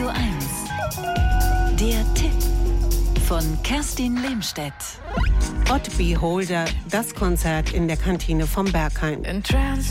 Radio 1. Der Tipp von Kerstin Lehmstedt. Odd Beholder, das Konzert in der Kantine vom Berghain.